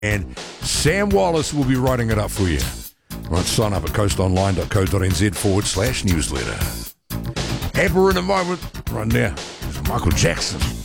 and Sam Wallace will be writing it up for you. Right, sign up at coastonline.co.nz/newsletter. Amber in a moment, right now, it's Michael Jackson.